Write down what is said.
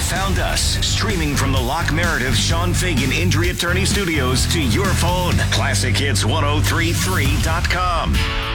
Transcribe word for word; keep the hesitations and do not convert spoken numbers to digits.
found us, streaming from the Lock Meredith Sean Fagan Injury Attorney Studios to your phone. classic hits ten thirty-three dot com.